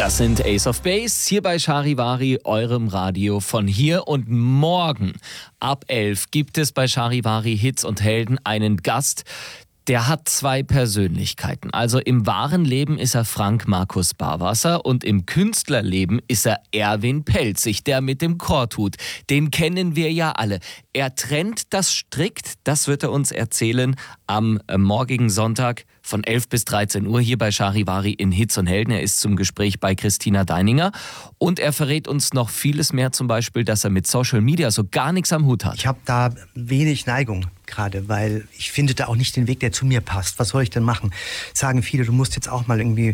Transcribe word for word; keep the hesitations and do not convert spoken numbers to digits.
Das sind Ace of Base, hier bei Charivari, eurem Radio von hier. Und morgen ab elf gibt es bei Charivari Hits und Helden einen Gast, der hat zwei Persönlichkeiten. Also im wahren Leben ist er Frank Markus Barwasser und im Künstlerleben ist er Erwin Pelzig, der mit dem Korthut. Den kennen wir ja alle. Er trennt das strikt, das wird er uns erzählen am äh, morgigen Sonntag von elf bis dreizehn Uhr hier bei Charivari in Hits und Helden. Er ist zum Gespräch bei Christina Deininger und er verrät uns noch vieles mehr, zum Beispiel, dass er mit Social Media so gar nichts am Hut hat. Ich habe da wenig Neigung gerade, weil ich finde da auch nicht den Weg, der zu mir passt. Was soll ich denn machen? Sagen viele, du musst jetzt auch mal irgendwie